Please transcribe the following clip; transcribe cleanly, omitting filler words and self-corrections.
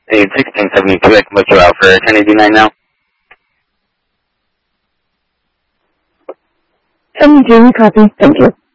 Hey, 1672, I can put you out for Kennedy 9 now. 72, copy. Thank you.